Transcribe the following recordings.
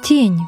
Тень.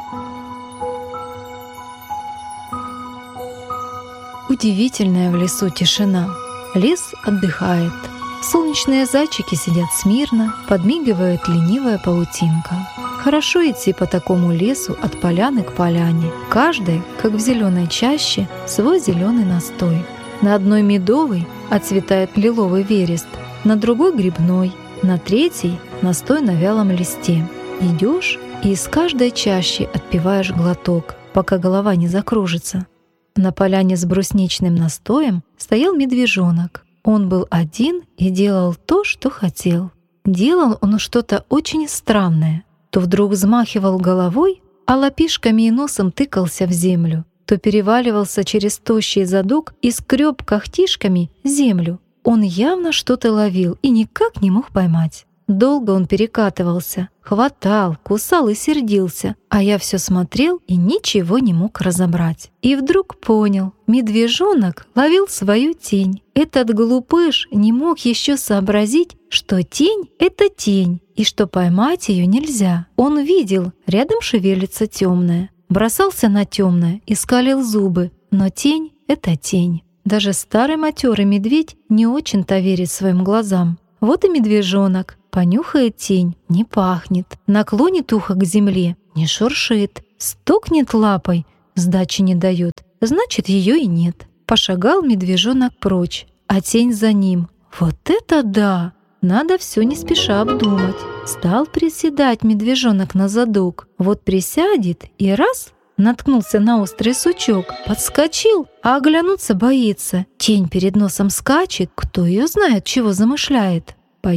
Удивительная в лесу тишина. Лес отдыхает. Солнечные зайчики сидят смирно, подмигивает ленивая паутинка. Хорошо идти по такому лесу от поляны к поляне. Каждой, как в зеленой чаще, свой зеленый настой. На одной медовой отцветает лиловый верест, на другой грибной, на третьей настой на вялом листе. Идешь и из каждой чащи отпиваешь глоток, пока голова не закружится. На поляне с брусничным настоем стоял медвежонок. Он был один и делал то, что хотел. Делал он что-то очень странное. То вдруг взмахивал головой, а лапишками и носом тыкался в землю, то переваливался через тощий задок и скреб когтишками землю. Он явно что-то ловил и никак не мог поймать. Долго он перекатывался, хватал, кусал и сердился, а я все смотрел и ничего не мог разобрать. И вдруг понял, медвежонок ловил свою тень. Этот глупыш не мог еще сообразить, что тень — это тень, и что поймать ее нельзя. Он видел, рядом шевелится темное, бросался на темное и скалил зубы, но тень — это тень. Даже старый матерый медведь не очень-то верит своим глазам. Вот и медвежонок. Понюхает тень — не пахнет. Наклонит ухо к земле — не шуршит. Стукнет лапой — сдачи не дает. Значит, ее и нет. Пошагал медвежонок прочь, а тень за ним. Вот это да! Надо все не спеша обдумать. Стал приседать медвежонок на задок. Вот присядет и раз — наткнулся на острый сучок, подскочил, а оглянуться боится. Тень перед носом скачет, кто ее знает, чего замышляет.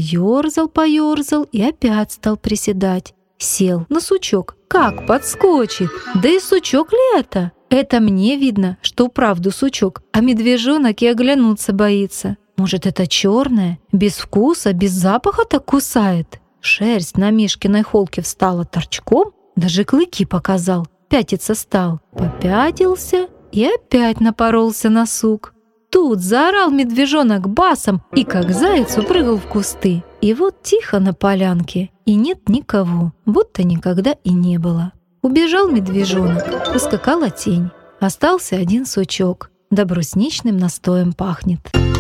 Поёрзал и опять стал приседать. Сел на сучок. Как подскочит? Да и сучок ли это? Это мне видно, что вправду сучок, а медвежонок и оглянуться боится. Может, это черное, без вкуса, без запаха так кусает? Шерсть на Мишкиной холке встала торчком, даже клыки показал. Пятиться стал. Попятился и опять напоролся на сук. Тут заорал медвежонок басом и как заяц упрыгал в кусты. И вот тихо на полянке, и нет никого, будто никогда и не было. Убежал медвежонок, ускакала тень. Остался один сучок, да брусничным настоем пахнет.